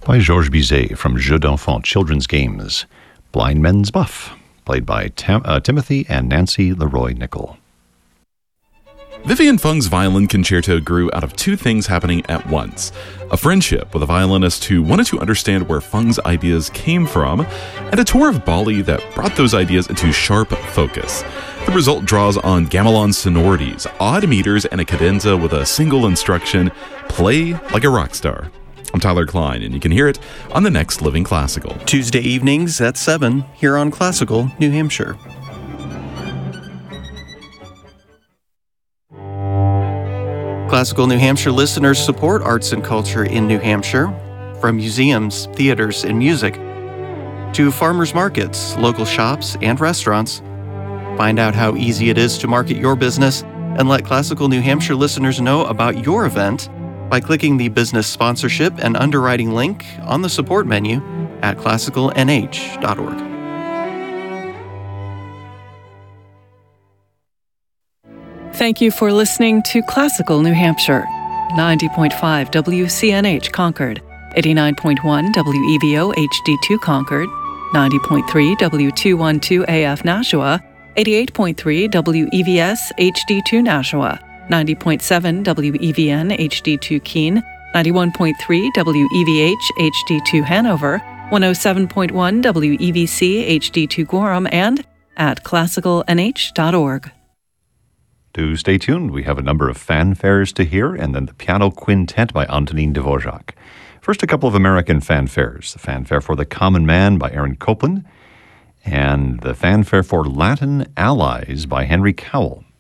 by Georges Bizet from Jeux d'Enfants Children's Games. Blind Men's Buff, played by Timothy and Nancy Leroy-Nickel. Vivian Fung's violin concerto grew out of two things happening at once: a friendship with a violinist who wanted to understand where Fung's ideas came from, and a tour of Bali that brought those ideas into sharp focus. The result draws on gamelan sonorities, odd meters, and a cadenza with a single instruction: play like a rock star. I'm Tyler Klein, and you can hear it on the next Living Classical. Tuesday evenings at 7 here on Classical New Hampshire. Classical New Hampshire listeners support arts and culture in New Hampshire, from museums, theaters, and music, to farmers markets, local shops, and restaurants. Find out how easy it is to market your business and let Classical New Hampshire listeners know about your event by clicking the business sponsorship and underwriting link on the support menu at classicalnh.org. Thank you for listening to Classical New Hampshire. 90.5 WCNH Concord, 89.1 WEVO HD2 Concord, 90.3 W212 AF Nashua, 88.3 WEVS HD2 Nashua, 90.7 WEVN HD2 Keene, 91.3 WEVH HD2 Hanover, 107.1 WEVC HD2 Gorham, and at classicalnh.org. Do stay tuned. We have a number of fanfares to hear, and then the Piano Quintet by Antonin Dvorak. First, a couple of American fanfares. The fanfare for The Common Man by Aaron Copland, and the fanfare for Latin Allies by Henry Cowell.